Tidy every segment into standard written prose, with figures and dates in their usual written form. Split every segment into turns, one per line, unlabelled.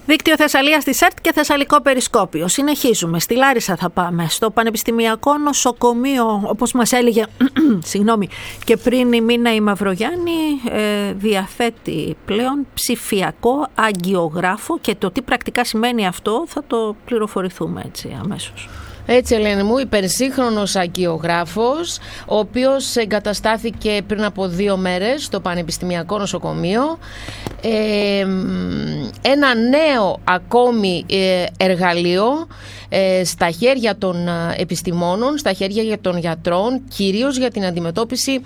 Δίκτυο Θεσσαλίας της ΕΡΤ και Θεσσαλικό Περισκόπιο. Συνεχίζουμε. Στη Λάρισα θα πάμε. Στο Πανεπιστημιακό Νοσοκομείο, όπως μας έλεγε και πριν η Μίνα η Μαυρογιάννη, διαθέτει πλέον ψηφιακό αγκιογράφο και το τι πρακτικά σημαίνει αυτό θα το πληροφορηθούμε έτσι αμέσως.
Έτσι, Ελένη μου, υπερσύγχρονος αγκιογράφος, ο οποίος εγκαταστάθηκε πριν από 2 μέρες στο Πανεπιστημιακό Νοσοκομείο. Ένα νέο ακόμη εργαλείο στα χέρια των επιστημόνων, στα χέρια των γιατρών, κυρίως για την αντιμετώπιση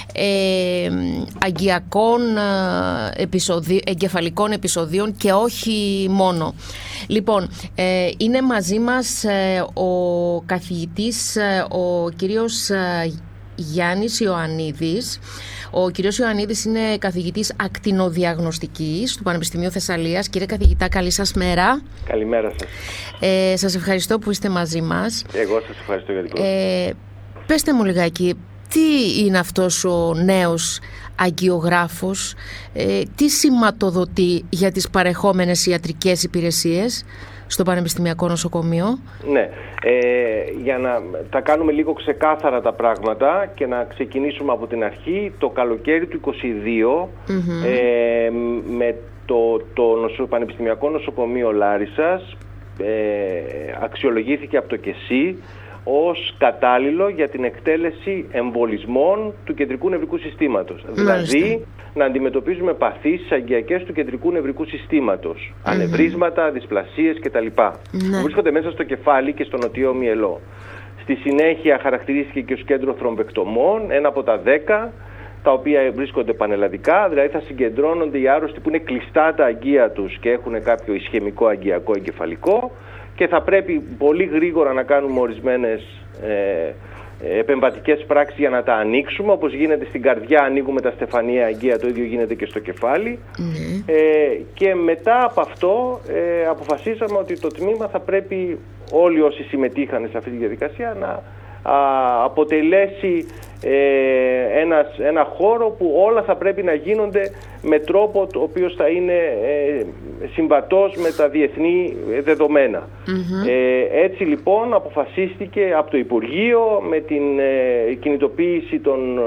αγκιακών εγκεφαλικών επεισοδίων και όχι μόνο. Λοιπόν, είναι μαζί μας ο καθηγητής, ο κύριος Γιάννης Ιωαννίδης. Ο κύριος Ιωαννίδης είναι καθηγητής ακτινοδιαγνωστικής του Πανεπιστημίου Θεσσαλίας. Κύριε καθηγητά, καλή σας μέρα.
Καλημέρα σας.
Σας ευχαριστώ που είστε μαζί μας.
Εγώ σας ευχαριστώ για την πρόσκληση.
Πέστε μου λιγάκι, τι είναι αυτός ο νέος αγκιογράφος, τι σηματοδοτεί για τις παρεχόμενες ιατρικές υπηρεσίες στο Πανεπιστημιακό Νοσοκομείο?
Ναι, για να τα κάνουμε λίγο ξεκάθαρα τα πράγματα και να ξεκινήσουμε από την αρχή, το καλοκαίρι του 2022 με το Πανεπιστημιακό Νοσοκομείο Λάρισσας αξιολογήθηκε από το ΚΕΣΥ ως κατάλληλο για την εκτέλεση εμβολισμών του κεντρικού νευρικού συστήματος. Δηλαδή, να αντιμετωπίζουμε παθήσεις αγκιακές του κεντρικού νευρικού συστήματος. Ανευρίσματα, δυσπλασίες κτλ. Που βρίσκονται μέσα στο κεφάλι και στο νοτιό μυελό. Στη συνέχεια χαρακτηρίστηκε και ως κέντρο θρομβεκτομών, ένα από τα 10, τα οποία βρίσκονται πανελλαδικά, δηλαδή θα συγκεντρώνονται οι άρρωστοι που είναι κλειστά τα αγκία τους και έχουν κάποιο ισχαιμικό αγκιακό εγκεφαλικό, και θα πρέπει πολύ γρήγορα να κάνουμε ορισμένες επεμβατικές πράξεις για να τα ανοίξουμε. Όπως γίνεται στην καρδιά, ανοίγουμε τα στεφανιαία αγκία, το ίδιο γίνεται και στο κεφάλι. Και μετά από αυτό αποφασίσαμε ότι το τμήμα θα πρέπει, όλοι όσοι συμμετείχαν σε αυτή τη διαδικασία, να αποτελέσει ένα χώρο που όλα θα πρέπει να γίνονται με τρόπο ο οποίος θα είναι συμβατός με τα διεθνή δεδομένα. Έτσι λοιπόν αποφασίστηκε από το Υπουργείο, με την κινητοποίηση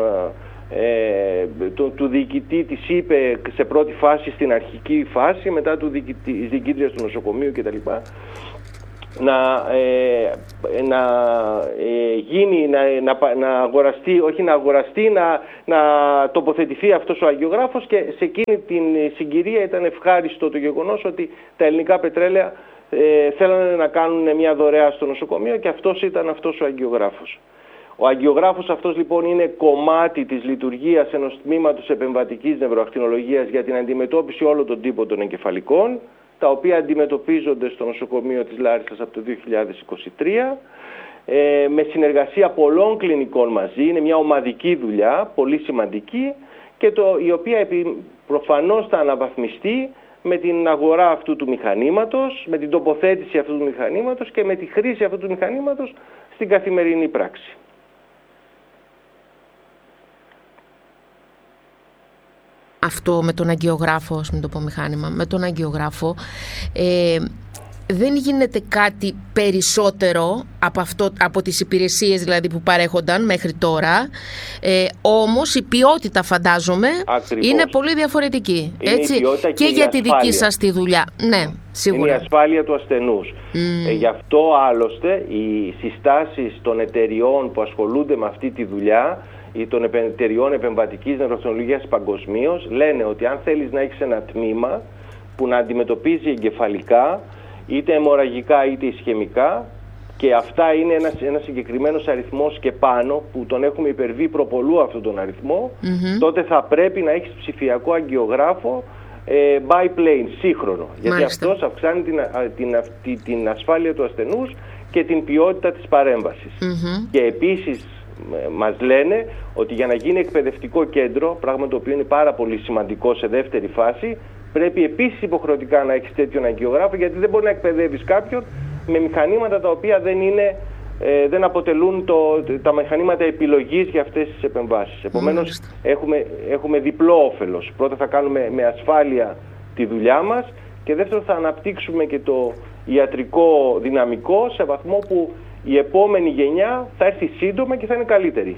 του διοικητή της είπε σε πρώτη φάση, στην αρχική φάση, μετά του διοικήτριας του νοσοκομείου κτλ., να τοποθετηθεί αυτός ο αγκιογράφος, και σε εκείνη την συγκυρία ήταν ευχάριστο το γεγονός ότι τα ελληνικά πετρέλαια θέλανε να κάνουν μια δωρεά στο νοσοκομείο, και αυτός ήταν αυτός ο αγκιογράφος. Ο αγκιογράφος αυτός λοιπόν είναι κομμάτι της λειτουργίας ενός τμήματος επεμβατικής νευροακτινολογίας για την αντιμετώπιση όλων των τύπων των εγκεφαλικών, τα οποία αντιμετωπίζονται στο νοσοκομείο της Λάρισσας από το 2023, με συνεργασία πολλών κλινικών μαζί. Είναι μια ομαδική δουλειά, πολύ σημαντική, και η οποία προφανώς θα αναβαθμιστεί με την αγορά αυτού του μηχανήματος, με την τοποθέτηση αυτού του μηχανήματος και με τη χρήση αυτού του μηχανήματος στην καθημερινή πράξη.
Αυτό με τον αγκιογράφο, ας μην το πω μηχάνημα, με τον αγκιογράφο δεν γίνεται κάτι περισσότερο από τις υπηρεσίες δηλαδή που παρέχονταν μέχρι τώρα, όμως η ποιότητα, φαντάζομαι, είναι πολύ διαφορετική. Έτσι, και για τη δική σας τη δουλειά. Ναι, σίγουρα.
Είναι η ασφάλεια του ασθενούς. Γι' αυτό άλλωστε οι συστάσεις των εταιριών που ασχολούνται με αυτή τη δουλειά ή των εταιριών επεμβατικής νευροτεχνολογίας παγκοσμίως λένε ότι αν θέλεις να έχεις ένα τμήμα που να αντιμετωπίζει εγκεφαλικά, είτε αιμορραγικά είτε ισχαιμικά, και αυτά είναι ένας συγκεκριμένος αριθμός και πάνω, που τον έχουμε υπερβεί προπολού αυτόν τον αριθμό, τότε θα πρέπει να έχεις ψηφιακό αγκιογράφο biplane, σύγχρονο. Γιατί αυτός αυξάνει την ασφάλεια του ασθενούς και την ποιότητα της παρέμβασης. Και επίσης μας λένε ότι για να γίνει εκπαιδευτικό κέντρο, πράγμα το οποίο είναι πάρα πολύ σημαντικό σε δεύτερη φάση, πρέπει επίσης υποχρεωτικά να έχεις τέτοιον αγκιογράφο, γιατί δεν μπορεί να εκπαιδεύεις κάποιον με μηχανήματα τα οποία δεν αποτελούν τα μηχανήματα επιλογής για αυτές τις επεμβάσεις. Επομένως έχουμε διπλό όφελος. Πρώτα θα κάνουμε με ασφάλεια τη δουλειά μας, και δεύτερον θα αναπτύξουμε και το ιατρικό δυναμικό σε βαθμό που η επόμενη γενιά θα έρθει σύντομα και θα είναι καλύτερη.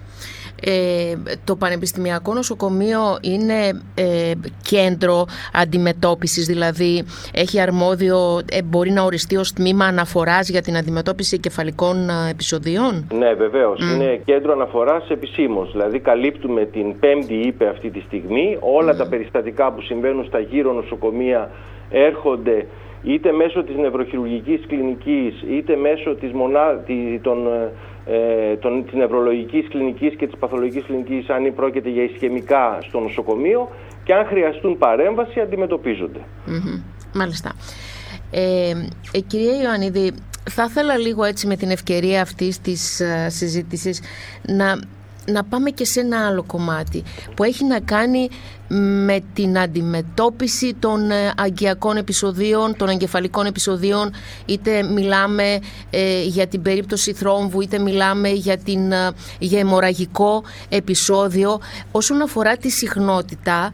Το Πανεπιστημιακό Νοσοκομείο είναι κέντρο αντιμετώπισης, δηλαδή έχει αρμόδιο, μπορεί να οριστεί ως τμήμα αναφοράς για την αντιμετώπιση εγκεφαλικών επεισοδίων?
Ναι, βεβαίως. Είναι κέντρο αναφοράς επισήμως. Δηλαδή καλύπτουμε την 5η ΥΠΕ αυτή τη στιγμή. Όλα τα περιστατικά που συμβαίνουν στα γύρω νοσοκομεία έρχονται είτε μέσω της νευροχειρουργικής κλινικής, είτε μέσω της της νευρολογικής κλινικής και της παθολογικής κλινικής, αν πρόκειται για ισχαιμικά στο νοσοκομείο, και αν χρειαστούν παρέμβαση αντιμετωπίζονται.
Μάλιστα. Κυρία Ιωαννίδη, θα ήθελα λίγο έτσι με την ευκαιρία αυτής της συζήτησης να πάμε και σε ένα άλλο κομμάτι που έχει να κάνει με την αντιμετώπιση των αγκιακών επεισοδίων, των εγκεφαλικών επεισοδίων, είτε μιλάμε για την περίπτωση θρόμβου, είτε μιλάμε για αιμορραγικό επεισόδιο. Όσον αφορά τη συχνότητα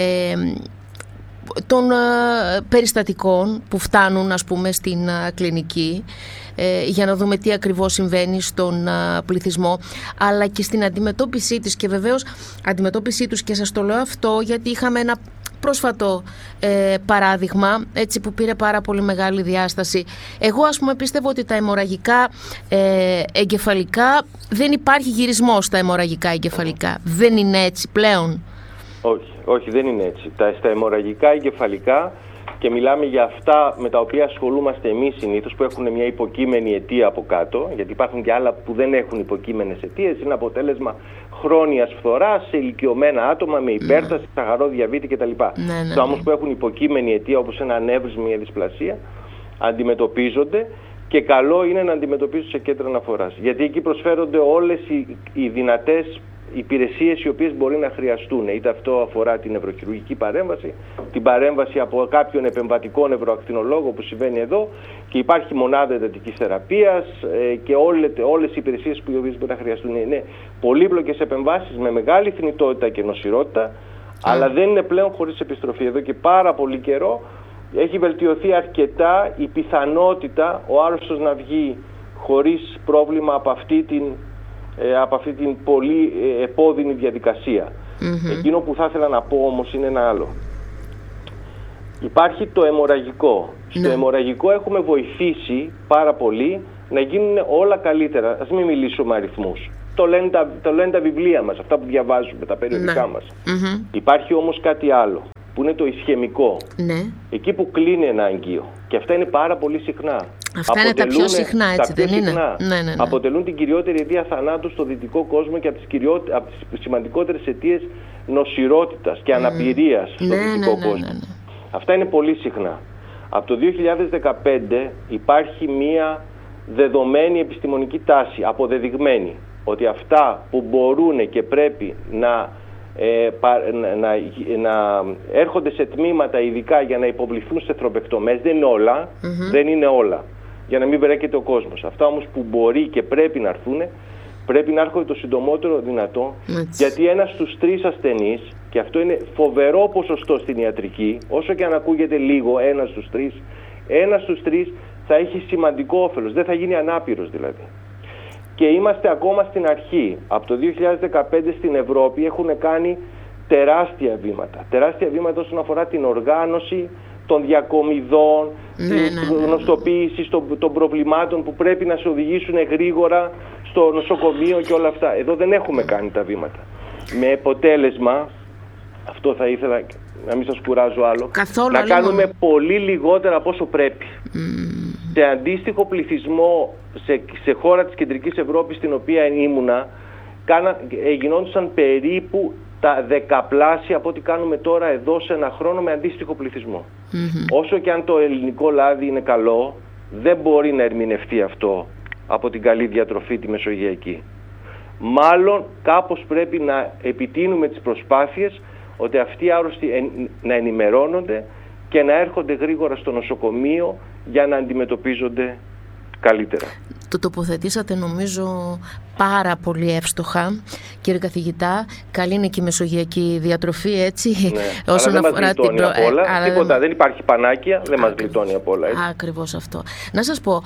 των περιστατικών που φτάνουν, ας πούμε, στην κλινική, για να δούμε τι ακριβώς συμβαίνει στον πληθυσμό, αλλά και στην αντιμετώπιση της. Και βεβαίως αντιμετώπιση τους, και σας το λέω αυτό γιατί είχαμε ένα πρόσφατο παράδειγμα, έτσι, που πήρε πάρα πολύ μεγάλη διάσταση. Εγώ, ας πούμε, πίστευω ότι τα αιμορραγικά εγκεφαλικά, δεν υπάρχει γυρισμός στα αιμορραγικά εγκεφαλικά. Δεν είναι έτσι πλέον?
Όχι, δεν είναι έτσι. Στα αιμορραγικά εγκεφαλικά, και μιλάμε για αυτά με τα οποία ασχολούμαστε εμείς συνήθως, που έχουν μια υποκείμενη αιτία από κάτω, γιατί υπάρχουν και άλλα που δεν έχουν υποκείμενες αιτίες, είναι αποτέλεσμα χρόνιας φθοράς σε ηλικιωμένα άτομα με υπέρταση, σαχαρό διαβήτη κτλ. Αυτά όμως που έχουν υποκείμενη αιτία, όπως ένα ανέβρισμα, μια δυσπλασία, αντιμετωπίζονται, και καλό είναι να αντιμετωπίζονται σε κέντρα αναφοράς. Γιατί εκεί προσφέρονται όλες οι δυνατές υπηρεσίες οι οποίες μπορεί να χρειαστούν. Είτε αυτό αφορά την νευροχειρουργική παρέμβαση, την παρέμβαση από κάποιον επεμβατικό νευροακτινολόγο που συμβαίνει εδώ, και υπάρχει μονάδα εντατικής θεραπείας και όλες οι υπηρεσίες που μπορεί να χρειαστούν. Είναι πολύπλοκες επεμβάσεις με μεγάλη θνητότητα και νοσηρότητα, αλλά δεν είναι πλέον χωρίς επιστροφή. Εδώ και πάρα πολύ καιρό έχει βελτιωθεί αρκετά η πιθανότητα ο άρρωστος να βγει χωρίς πρόβλημα από αυτή την πολύ επώδυνη διαδικασία. Εκείνο που θα ήθελα να πω όμως είναι ένα άλλο. Υπάρχει το αιμορραγικό. Στο αιμορραγικό έχουμε βοηθήσει πάρα πολύ να γίνουν όλα καλύτερα. Ας μην μιλήσουμε αριθμούς. Το λένε τα βιβλία μας, αυτά που διαβάζουμε, τα περιοδικά μας. Υπάρχει όμως κάτι άλλο, που είναι το ισχαιμικό. Εκεί που κλείνει ένα αγγείο. Και αυτά είναι πάρα πολύ συχνά.
Αυτά είναι τα πιο συχνά, έτσι δεν είναι? Ναι.
Αποτελούν την κυριότερη αιτία θανάτου στο δυτικό κόσμο και από τις σημαντικότερες αιτίες νοσηρότητας και αναπηρίας στο δυτικό κόσμο. Αυτά είναι πολύ συχνά. Από το 2015 υπάρχει μία δεδομένη επιστημονική τάση, αποδεδειγμένη, ότι αυτά που μπορούν και πρέπει να έρχονται σε τμήματα ειδικά για να υποβληθούν σε θρομπεκτομές, δεν είναι όλα, για να μην βρέκεται ο κόσμος. Αυτά όμως που μπορεί και πρέπει να έρθουν, πρέπει να έρχονται το συντομότερο δυνατό, γιατί ένας στους 3 ασθενείς, και αυτό είναι φοβερό ποσοστό στην ιατρική, όσο και αν ακούγεται λίγο, ένας στους 3 θα έχει σημαντικό όφελος, δεν θα γίνει ανάπηρος δηλαδή. Και είμαστε ακόμα στην αρχή. Από το 2015 στην Ευρώπη έχουν κάνει τεράστια βήματα όσον αφορά την οργάνωση των διακομιδών, την γνωστοποίηση των προβλημάτων που πρέπει να σε οδηγήσουν γρήγορα στο νοσοκομείο και όλα αυτά. Εδώ δεν έχουμε κάνει τα βήματα. Με αποτέλεσμα, αυτό θα ήθελα να μην σας κουράζω άλλο, να κάνουμε πολύ λιγότερα από όσο πρέπει. Σε αντίστοιχο πληθυσμό, σε χώρα της Κεντρικής Ευρώπης στην οποία ήμουνα, γινόντουσαν περίπου τα 10πλάσια από ό,τι κάνουμε τώρα εδώ σε ένα χρόνο με αντίστοιχο πληθυσμό. Όσο και αν το ελληνικό λάδι είναι καλό, δεν μπορεί να ερμηνευτεί αυτό από την καλή διατροφή τη μεσογειακή. Μάλλον κάπως πρέπει να επιτείνουμε τις προσπάθειες ότι αυτοί οι άρρωστοι να ενημερώνονται και να έρχονται γρήγορα στο νοσοκομείο για να αντιμετωπίζονται καλύτερα.
Το τοποθετήσατε νομίζω πάρα πολύ εύστοχα, κύριε καθηγητά. Καλή είναι και η μεσογειακή διατροφή, έτσι.
Ναι, όσον αλλά δεν μας γλιτώνει από όλα. Τίποτα, δεν υπάρχει πανάκια, δεν μας γλιτώνει από όλα.
Ακριβώς αυτό. Να σας πω,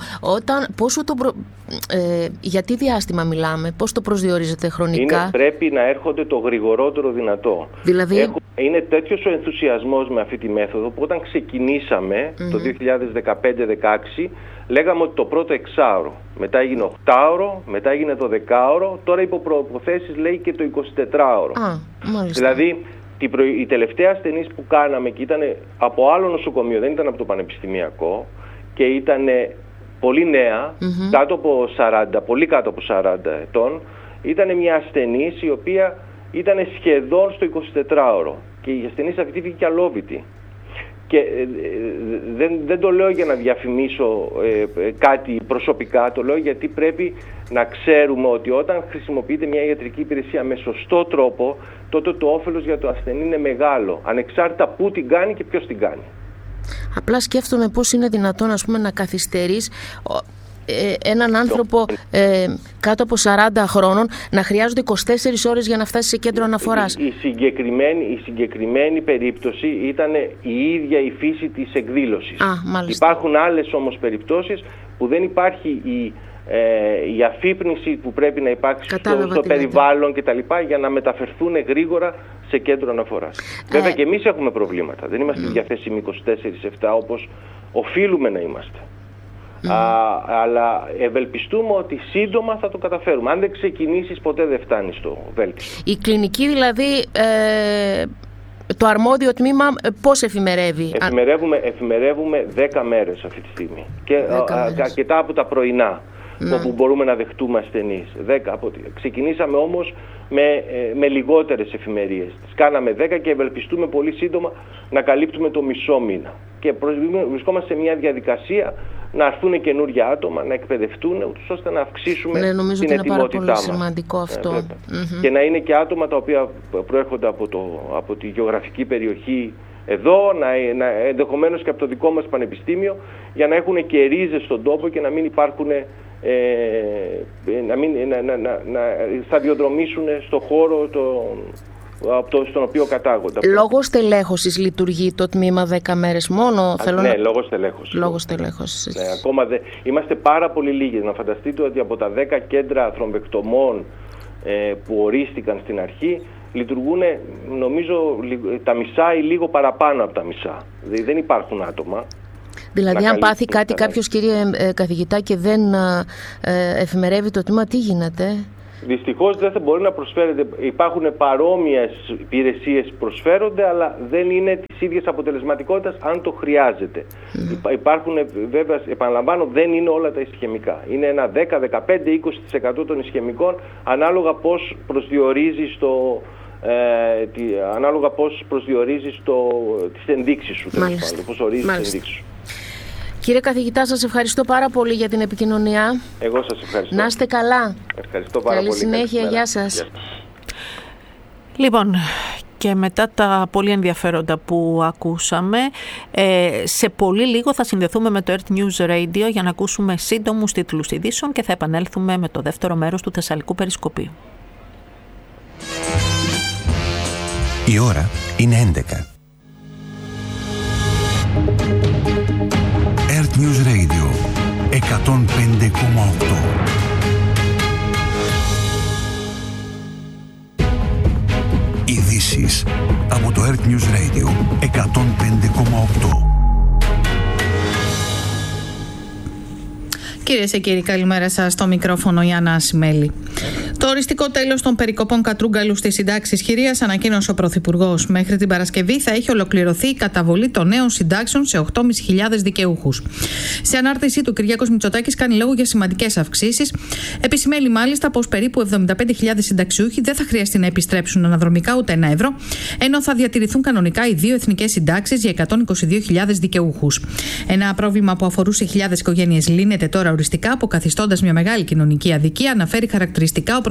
για τι διάστημα μιλάμε, πώς το προσδιορίζετε χρονικά?
Πρέπει να έρχονται το γρηγορότερο δυνατό.
Δηλαδή...
Είναι τέτοιος ο ενθουσιασμός με αυτή τη μέθοδο που όταν ξεκινήσαμε το 2015-16 λέγαμε ότι το πρώτο εξάωρο, μετά έγινε 8ωρο, μετά έγινε το 10ωρο, τώρα υπό προϋποθέσεις λέει και το 24ωρο. Δηλαδή η τελευταία ασθενής που κάναμε και ήταν από άλλο νοσοκομείο, δεν ήταν από το πανεπιστημιακό και ήταν πολύ νέα, κάτω από 40, πολύ κάτω από 40 ετών, ήταν μια ασθενής η οποία ήταν σχεδόν στο 24ωρο και η ασθενής αυτή βγήκε αλόβητη. Και δεν το λέω για να διαφημίσω κάτι προσωπικά, το λέω γιατί πρέπει να ξέρουμε ότι όταν χρησιμοποιείται μια ιατρική υπηρεσία με σωστό τρόπο, τότε το όφελος για το ασθενή είναι μεγάλο, ανεξάρτητα πού την κάνει και ποιος την κάνει.
Απλά σκέφτομαι πώς είναι δυνατόν, ας πούμε, να καθυστερείς έναν άνθρωπο κάτω από 40 χρόνων να χρειάζονται 24 ώρες για να φτάσει σε κέντρο αναφοράς.
Η συγκεκριμένη περίπτωση ήταν η ίδια η φύση της εκδήλωσης. Υπάρχουν άλλες όμως περιπτώσεις που δεν υπάρχει η αφύπνιση που πρέπει να υπάρξει στο περιβάλλον κτλ. Για να μεταφερθούν γρήγορα σε κέντρο αναφοράς. Βέβαια και εμείς έχουμε προβλήματα. Δεν είμαστε διαθέσιμοι 24/7 όπως οφείλουμε να είμαστε. Αλλά ευελπιστούμε ότι σύντομα θα το καταφέρουμε. Αν δεν ξεκινήσεις ποτέ δεν φτάνεις στο βέλτιστο.
Η κλινική δηλαδή, το αρμόδιο τμήμα πώς εφημερεύει?
Εφημερεύουμε 10 μέρες αυτή τη στιγμή και αρκετά από τα πρωινά όπου μπορούμε να δεχτούμε ασθενείς. Ξεκινήσαμε όμως με λιγότερες εφημερίες. Τις κάναμε 10 και ευελπιστούμε πολύ σύντομα να καλύπτουμε το μισό μήνα. Και βρισκόμαστε σε μια διαδικασία να έρθουν καινούργια άτομα, να εκπαιδευτούν, ώστε να αυξήσουμε την ετοιμότητά μας.
Νομίζω ότι είναι πάρα πολύ σημαντικό αυτό.
Και να είναι και άτομα τα οποία προέρχονται από τη γεωγραφική περιοχή εδώ, ενδεχομένως και από το δικό μας πανεπιστήμιο, για να έχουν και ρίζες στον τόπο και να μην υπάρχουν, να σταδιοδρομήσουν στον χώρο στον οποίο κατάγονται.
Λόγω στελέχωσης λειτουργεί το τμήμα 10 μέρες μόνο?
Ναι, λόγω στελέχωσης.
Λόγω στελέχωσης.
Ναι, ακόμα είμαστε πάρα πολύ λίγοι. Να φανταστείτε ότι από τα 10 κέντρα θρομβεκτομών που ορίστηκαν στην αρχή, λειτουργούν νομίζω τα μισά ή λίγο παραπάνω από τα μισά. Δεν υπάρχουν άτομα.
Δηλαδή αν πάθει κάτι κάποιος, κύριε καθηγητά, και δεν εφημερεύει το τμήμα, τι γίνεται?
Δυστυχώς δεν θα μπορεί να προσφέρεται. Υπάρχουν παρόμοιες υπηρεσίες που προσφέρονται, αλλά δεν είναι της ίδιας αποτελεσματικότητας αν το χρειάζεται. Υπάρχουν, βέβαια, επαναλαμβάνω, δεν είναι όλα τα ισχυμικά. Είναι ένα 10, 15, 20% των ισχυμικών, ανάλογα πώς προσδιορίζεις τις ενδείξεις σου. Πώς ορίζεις τις ενδείξεις σου.
Κύριε καθηγητά, σας ευχαριστώ πάρα πολύ για την επικοινωνία.
Εγώ σας ευχαριστώ.
Να είστε καλά.
Ευχαριστώ πάρα
πολύ.
Καλή
συνέχεια. Γεια σας.
Λοιπόν, και μετά τα πολύ ενδιαφέροντα που ακούσαμε, σε πολύ λίγο θα συνδεθούμε με το Earth News Radio για να ακούσουμε σύντομους τίτλους ειδήσεων και θα επανέλθουμε με το δεύτερο μέρος του Θεσσαλικού Περισκοπείου.
Η ώρα είναι 11. Earth News Radio 105,8. Ειδήσεις από το Earth News Radio 105,8.
Κυρίες και κύριοι, καλημέρα σας. Στο μικρόφωνο η Άννα Ασημέλη. Το οριστικό τέλος των περικοπών κατρούγκαλου στις συντάξεις χειρίας ανακοίνωσε ο Πρωθυπουργός. Μέχρι την Παρασκευή θα έχει ολοκληρωθεί η καταβολή των νέων συντάξεων σε 8.500 δικαιούχους. Σε ανάρτησή του, Κυριάκος Μητσοτάκης κάνει λόγο για σημαντικές αυξήσεις. Επισημαίνει μάλιστα πως περίπου 75.000 συνταξιούχοι δεν θα χρειαστεί να επιστρέψουν αναδρομικά ούτε ένα ευρώ, ενώ θα διατηρηθούν κανονικά οι δύο εθνικές συντάξεις για 122.000 δικαιούχους. Ένα πρόβλημα που αφορούσε χιλιάδες οικογένειες λύνεται τώρα οριστικά, αποκαθιστώντας μια μεγάλη κοινωνική αδικία, αναφέρει χαρακτηριστικά ο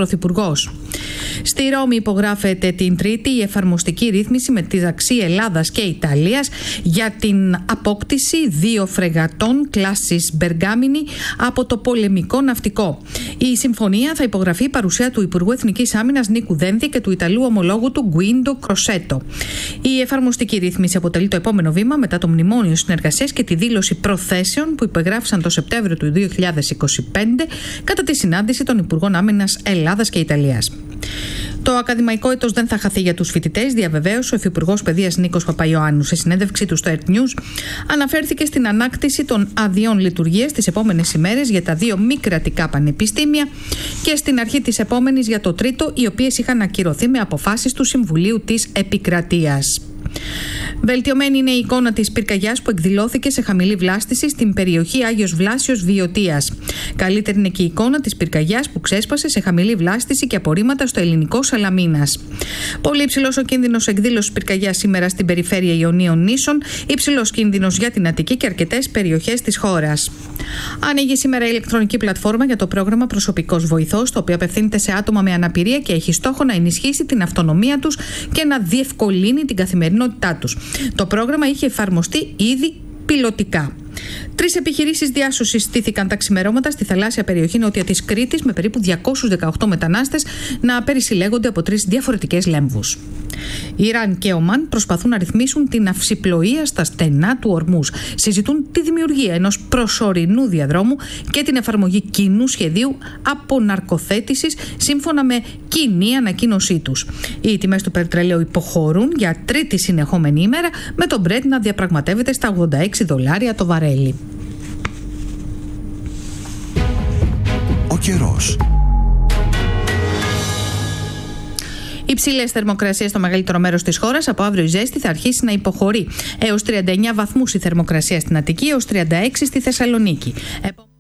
Πρωθυπουργός. Στη Ρώμη υπογράφεται την Τρίτη η εφαρμοστική ρύθμιση μεταξύ Ελλάδας και Ιταλίας για την απόκτηση 2 φρεγατών κλάσης Μπεργάμινη από το πολεμικό ναυτικό. Η συμφωνία θα υπογραφεί παρουσία του Υπουργού Εθνικής Άμυνας Νίκου Δένδη και του Ιταλού ομολόγου του Γκουίντο Κροσέτο. Η εφαρμοστική ρύθμιση αποτελεί το επόμενο βήμα μετά το μνημόνιο συνεργασίας και τη δήλωση προθέσεων που υπεγράφησαν το Σεπτέμβριο του 2025 κατά τη συνάντηση των Υπουργών Άμυνας Ελλάδας και Ιταλίας. Το ακαδημαϊκό έτος δεν θα χαθεί για τους φοιτητές, διαβεβαίωσε ο Υφυπουργός Παιδείας Νίκος Παπαϊωάννου. Σε συνέντευξή του στο Earth News, αναφέρθηκε στην ανάκτηση των αδειών λειτουργίας τις επόμενες ημέρες για τα 2 μη κρατικά πανεπιστήμια και στην αρχή της επόμενης για το τρίτο, οι οποίες είχαν ακυρωθεί με αποφάσεις του Συμβουλίου της Επικρατείας. Βελτιωμένη είναι η εικόνα της πυρκαγιάς που εκδηλώθηκε σε χαμηλή βλάστηση στην περιοχή Άγιος Βλάσιος Βιωτίας. Καλύτερη είναι και η εικόνα της πυρκαγιάς που ξέσπασε σε χαμηλή βλάστηση και απορρίμματα στο ελληνικό Σαλαμίνας. Πολύ υψηλός ο κίνδυνος εκδήλωσης πυρκαγιάς σήμερα στην περιφέρεια Ιωνίων Νήσων, υψηλός κίνδυνος για την Αττική και αρκετές περιοχές της χώρας. Ανοίγει σήμερα η ηλεκτρονική πλατφόρμα για το πρόγραμμα Προσωπικός Βοηθός, το οποίο απευθύνεται σε άτομα με αναπηρία και έχει στόχο να ενισχύσει την αυτονομία τους και να διευκολύνει την καθημερινότητά τους. Το πρόγραμμα είχε εφαρμοστεί ήδη πιλωτικά. 3 επιχειρήσεις διάσωσης στήθηκαν τα ξημερώματα στη θαλάσσια περιοχή νότια της Κρήτης, με περίπου 218 μετανάστες να περισυλλέγονται από 3 διαφορετικές λέμβους. Ιράν και Ομάν προσπαθούν να ρυθμίσουν την αυσιπλοεία στα στενά του Ορμούζ. Συζητούν τη δημιουργία ενός προσωρινού διαδρόμου και την εφαρμογή κοινού σχεδίου αποναρκοθέτησης σύμφωνα με κοινή ανακοίνωσή τους. Οι τιμές του πετρελαίου υποχωρούν για τρίτη συνεχόμενη ημέρα, με το Brent να διαπραγματεύεται στα $86 το βαρέλι.
Ο καιρός.
Υψηλές θερμοκρασίες στο μεγαλύτερο μέρος της χώρας. Από αύριο η ζέστη θα αρχίσει να υποχωρεί. Έως 39 βαθμούς η θερμοκρασία στην Αττική, έως 36 στη Θεσσαλονίκη.